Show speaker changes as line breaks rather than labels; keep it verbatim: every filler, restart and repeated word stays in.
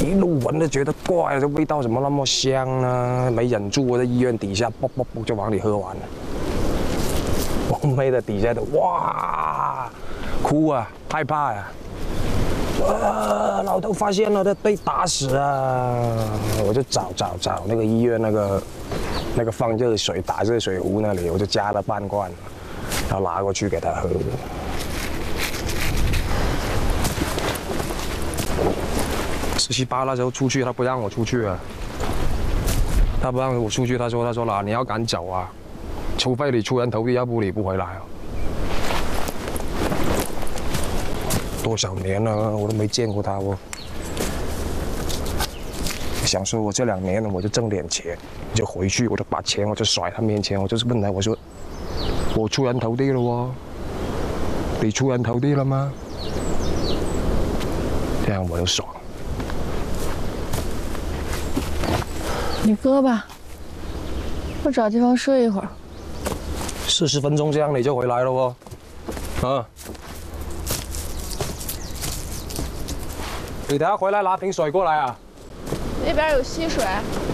一路闻着觉得怪，这味道怎么那么香呢？没忍住，我在医院底下啵啵啵就往里喝完了。我妹在底下的哇，哭啊，害怕呀、啊！啊，老头发现了，他被打死啊！我就找找找那个医院那个那个放热水打热水壶那里，我就加了半罐，然后拿过去给他喝。 十七八那时候出去，他不让我出去啊。他不让我出去，他说：“他说啦，你要敢走啊，除非你出人头地，要不你不回来啊。”多少年了，我都没见过他哦。想说，我这两年呢，我就挣点钱，就回去，我就把钱我就甩他面前，我就是问他，我说：“我出人头地了哦，你出人头地了吗？”这样我就爽。
你搁吧，我找地方睡一会儿。
四十分钟这样你就回来了哦，啊！你等下回来拿瓶水过来啊。
那边有溪水。